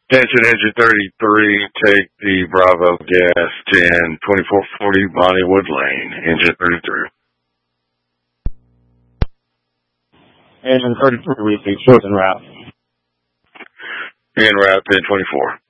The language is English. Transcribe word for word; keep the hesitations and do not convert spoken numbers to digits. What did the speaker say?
Attention, engine thirty-three, take the Bravo gas ten, twenty-four forty Bonniewood Lane, engine thirty-three. Engine thirty-three, we see chosen route. En route ten twenty-four.